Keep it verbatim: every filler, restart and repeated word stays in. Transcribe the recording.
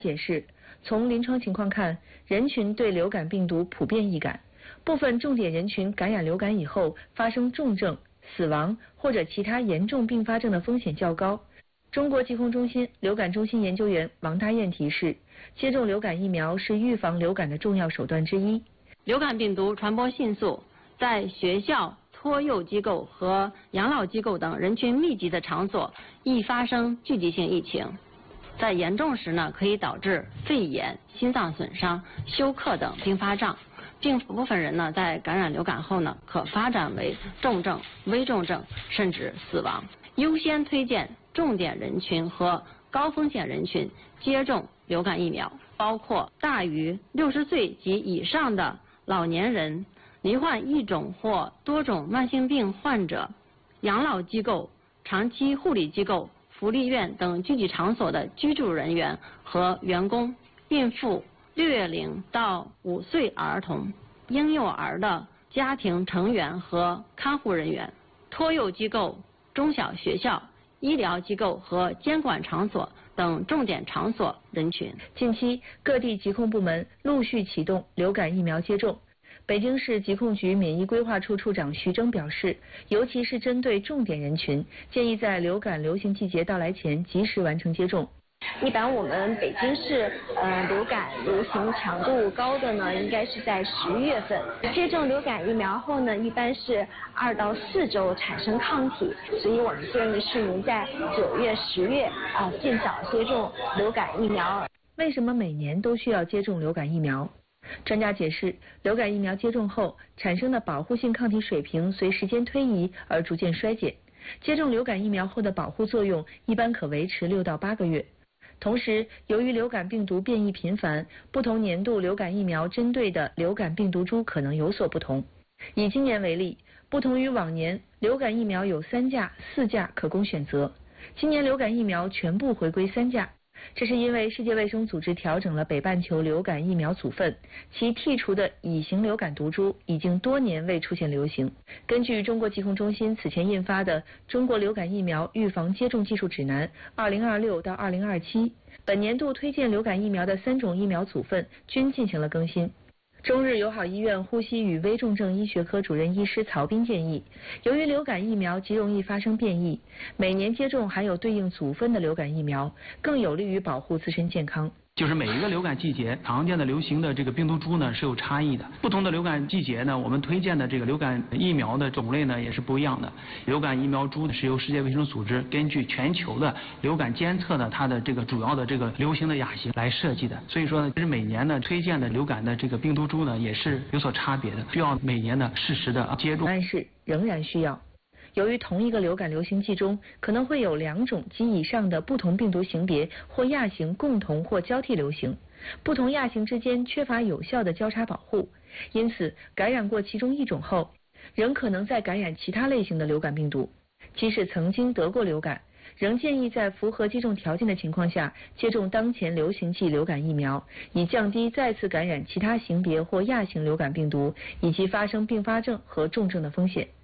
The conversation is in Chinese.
解释，从临床情况看，人群对流感病毒普遍易感，部分重点人群感染流感以后发生重症、死亡或者其他严重并发症的风险较高。中国疾控中心流感中心研究员王大雁提示，接种流感疫苗是预防流感的重要手段之一。 流感病毒传播迅速，在学校、托幼机构和养老机构等人群密集的场所易发生聚集性疫情。在严重时呢，可以导致肺炎、心脏损伤、休克等并发症，并部分人呢在感染流感后呢，可发展为重症、危重症，甚至死亡。优先推荐重点人群和高风险人群接种流感疫苗，包括大于六十岁及以上的老年人、罹患一种或多种慢性病患者、养老机构、长期护理机构、福利院等聚集场所的居住人员和员工、孕妇、六月龄到五岁儿童、婴幼儿的家庭成员和看护人员、托幼机构、中小学校、医疗机构和监管场所等重点场所人群。 近期，各地疾控部门陆续启动流感疫苗接种。北京市疾控局免疫规划处处长徐峥表示，尤其是针对重点人群，建议在流感流行季节到来前及时完成接种。 一般我们北京市呃流感流行强度高的呢，应该是在十一月份。接种流感疫苗后呢，一般是二到四周产生抗体，所以我们建议市民在九月、十月啊、呃、尽早接种流感疫苗。 为什么每年都需要接种流感疫苗？专家解释，流感疫苗接种后产生的保护性抗体水平随时间推移而逐渐衰减，接种流感疫苗后的保护作用一般可维持六到八个月。同时，由于流感病毒变异频繁，不同年度流感疫苗针对的流感病毒株可能有所不同。以今年为例，不同于往年，流感疫苗有三价、四价可供选择，今年流感疫苗全部回归三价。这是因为世界卫生组织调整了北半球流感疫苗组分，其剔除的乙型流感毒株已经多年未出现流行。根据中国疾控中心此前印发的《中国流感疫苗预防接种技术指南（二零二六到二零二七）》，本年度推荐流感疫苗的三种疫苗组分均进行了更新。中日友好医院呼吸与危重症医学科主任医师曹斌建议，由于流感疫苗极容易发生变异，每年接种含有对应组分的流感疫苗，更有利于保护自身健康。 就是每一个流感季节常见的流行的这个病毒株呢是有差异的，不同的流感季节呢，我们推荐的这个流感疫苗的种类呢也是不一样的。流感疫苗株是由世界卫生组织根据全球的流感监测的它的这个主要的这个流行的亚型来设计的，所以说呢，其实每年呢推荐的流感的这个病毒株呢也是有所差别的，需要每年的适时的接种。 但是仍然需要。由于同一个流感流行季中可能会有两种及以上的不同病毒型别或亚型共同或交替流行，不同亚型之间缺乏有效的交叉保护，因此感染过其中一种后，仍可能再感染其他类型的流感病毒。即使曾经得过流感，仍建议在符合接种条件的情况下接种当前流行季流感疫苗，以降低再次感染其他型别或亚型流感病毒以及发生并发症和重症的风险。